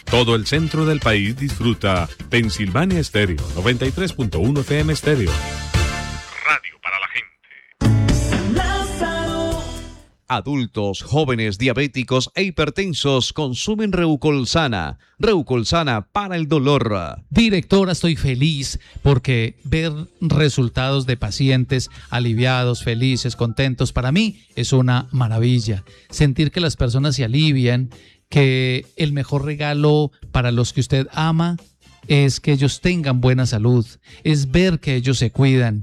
Todo el centro del país disfruta Pensilvania Estéreo, 93.1 FM Estéreo. Radio para la gente. Adultos, jóvenes, diabéticos e hipertensos consumen Reucolsana. Reucolsana para el dolor. Directora, estoy feliz porque ver resultados de pacientes aliviados, felices, contentos, para mí es una maravilla. Sentir que las personas se alivian, que el mejor regalo para los que usted ama es que ellos tengan buena salud, es ver que ellos se cuidan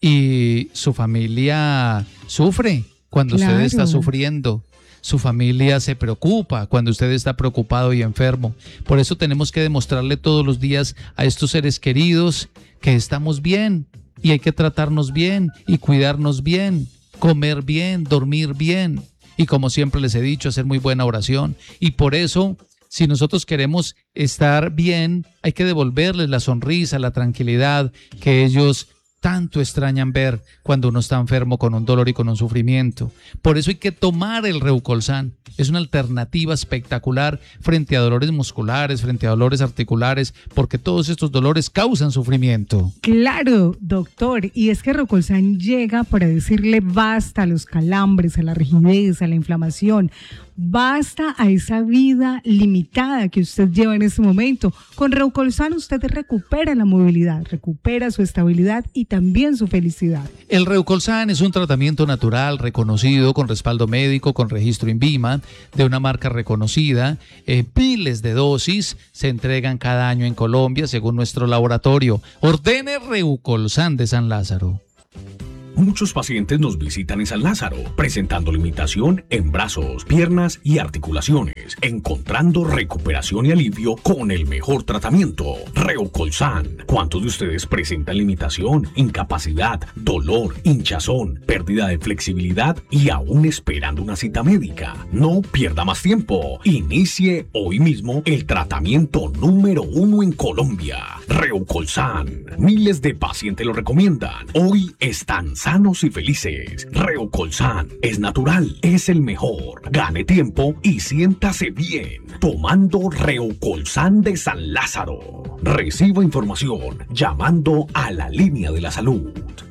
y su familia sufre cuando usted está sufriendo. Su familia se preocupa cuando usted está preocupado y enfermo. Por eso tenemos que demostrarle todos los días a estos seres queridos que estamos bien y hay que tratarnos bien y cuidarnos bien, comer bien, dormir bien y, como siempre les he dicho, hacer muy buena oración. Y por eso, si nosotros queremos estar bien, hay que devolverles la sonrisa, la tranquilidad que ellos tanto extrañan ver cuando uno está enfermo con un dolor y con un sufrimiento. Por eso hay que tomar el Reucolsan. Es una alternativa espectacular frente a dolores musculares, frente a dolores articulares, porque todos estos dolores causan sufrimiento. Claro, doctor, y es que Reucolsan llega para decirle basta a los calambres, a la rigidez, a la inflamación. Basta a esa vida limitada que usted lleva en este momento. Con Reucolsan usted recupera la movilidad, recupera su estabilidad y también su felicidad. El Reucolsan es un tratamiento natural, reconocido, con respaldo médico, con registro INVIMA, de una marca reconocida. Miles de dosis se entregan cada año en Colombia, según nuestro laboratorio. Ordene Reucolsan de San Lázaro. Muchos pacientes nos visitan en San Lázaro, presentando limitación en brazos, piernas y articulaciones, encontrando recuperación y alivio con el mejor tratamiento, Reucolsan. ¿Cuántos de ustedes presentan limitación, incapacidad, dolor, hinchazón, pérdida de flexibilidad y aún esperando una cita médica? No pierda más tiempo. Inicie hoy mismo el tratamiento número 1 en Colombia, Reucolsan. Miles de pacientes lo recomiendan. Hoy están sanos y felices. Reucolsan es natural, es el mejor. Gane tiempo y siéntase bien tomando Reucolsan de San Lázaro. Reciba información llamando a la línea de la salud.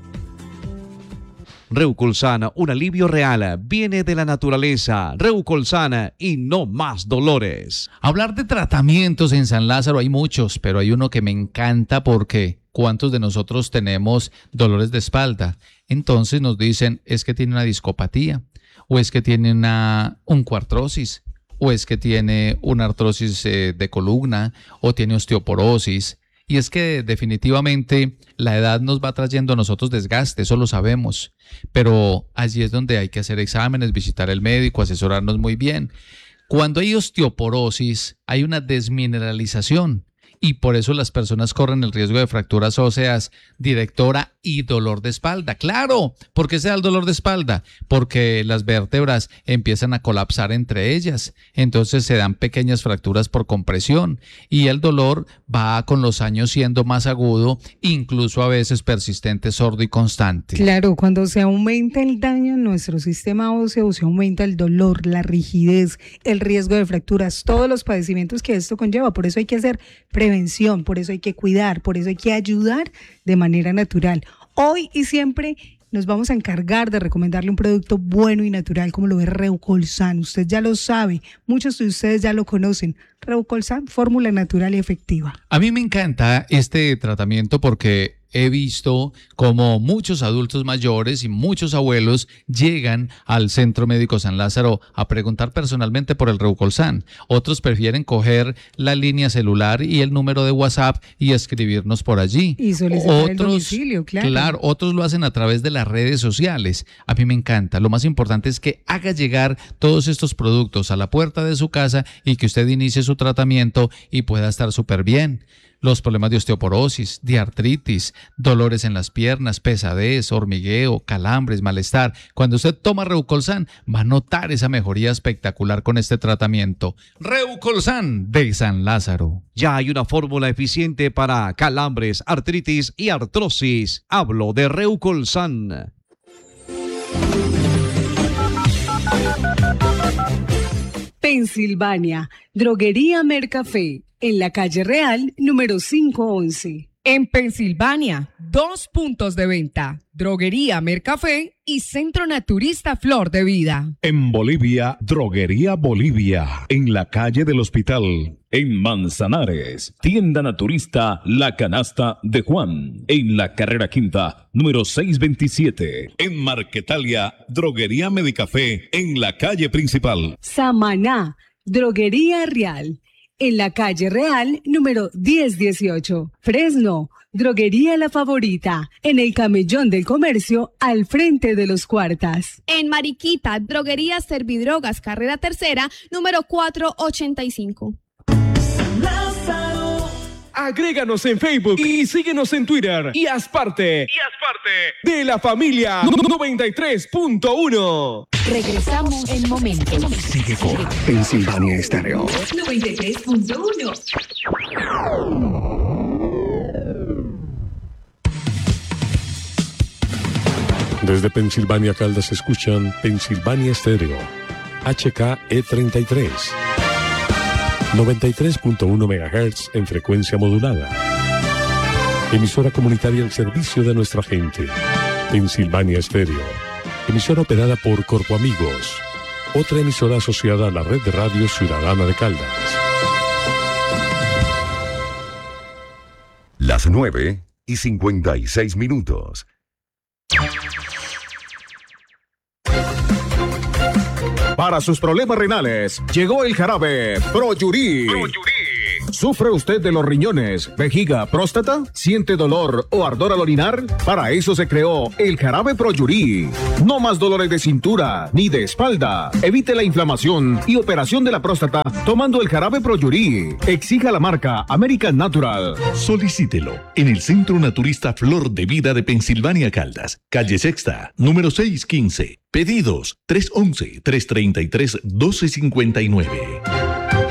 Reucolsan, un alivio real, viene de la naturaleza. Reucolsan y no más dolores. Hablar de tratamientos en San Lázaro hay muchos, pero hay uno que me encanta porque ¿cuántos de nosotros tenemos dolores de espalda? Entonces nos dicen, es que tiene una discopatía, o es que tiene una oncoartrosis, o es que tiene una artrosis de columna, o tiene osteoporosis. Y es que definitivamente la edad nos va trayendo a nosotros desgaste, eso lo sabemos. Pero allí es donde hay que hacer exámenes, visitar al médico, asesorarnos muy bien. Cuando hay osteoporosis, hay una desmineralización. Y por eso las personas corren el riesgo de fracturas óseas, directora, y dolor de espalda. ¡Claro! ¿Por qué se da el dolor de espalda? Porque las vértebras empiezan a colapsar entre ellas. Entonces se dan pequeñas fracturas por compresión. Y el dolor va con los años siendo más agudo, incluso a veces persistente, sordo y constante. Claro, cuando se aumenta el daño en nuestro sistema óseo, se aumenta el dolor, la rigidez, el riesgo de fracturas, todos los padecimientos que esto conlleva. Por eso hay que hacer prevención, por eso hay que cuidar, por eso hay que ayudar de manera natural. Hoy y siempre nos vamos a encargar de recomendarle un producto bueno y natural como lo es Reucolsan. Usted ya lo sabe, muchos de ustedes ya lo conocen. Reucolsan, fórmula natural y efectiva. A mí me encanta este tratamiento porque he visto como muchos adultos mayores y muchos abuelos llegan al Centro Médico San Lázaro a preguntar personalmente por el Reucolsan. Otros prefieren coger la línea celular y el número de WhatsApp y escribirnos por allí. Y solicitar el domicilio, claro. Claro, otros lo hacen a través de las redes sociales. A mí me encanta. Lo más importante es que haga llegar todos estos productos a la puerta de su casa y que usted inicie su tratamiento y pueda estar súper bien. Los problemas de osteoporosis, de artritis, dolores en las piernas, pesadez, hormigueo, calambres, malestar. Cuando usted toma Reucolsan, va a notar esa mejoría espectacular con este tratamiento. Reucolsan de San Lázaro. Ya hay una fórmula eficiente para calambres, artritis y artrosis. Hablo de Reucolsan. Pensilvania, Droguería Mercafé, en la calle Real, número 511. En Pensilvania, 2 puntos de venta, Droguería Mercafé y Centro Naturista Flor de Vida. En Bolivia, Droguería Bolivia, en la calle del Hospital. En Manzanares, Tienda Naturista La Canasta de Juan, en la carrera quinta, número 627. En Marquetalia, Droguería Medicafé, en la calle principal. Samaná, Droguería Real, en la calle Real, número 1018. Fresno, Droguería La Favorita, en el Camellón del Comercio, al frente de los Cuartas. En Mariquita, Droguería Servidrogas, carrera tercera, número 485. Agréganos en Facebook y síguenos en Twitter y haz parte de la familia 93.1. Regresamos en momentos. Sigue con Pensilvania Estéreo 93.1. Desde Pensilvania, Caldas, escuchan Pensilvania Estéreo, HKE33, 93.1 MHz en frecuencia modulada. Emisora comunitaria al servicio de nuestra gente. Pensilvania Estéreo, emisora operada por Corpo Amigos, otra emisora asociada a la red de radio ciudadana de Caldas. Las 9:56. Para sus problemas renales, llegó el jarabe Proyurí. ¿Sufre usted de los riñones, vejiga, próstata? ¿Siente dolor o ardor al orinar? Para eso se creó el jarabe Proyurí. No más dolores de cintura ni de espalda. Evite la inflamación y operación de la próstata tomando el jarabe Proyurí. Exija la marca American Natural. Solicítelo en el Centro Naturista Flor de Vida de Pensilvania, Caldas, calle Sexta, número 615. Pedidos 311-333-1259.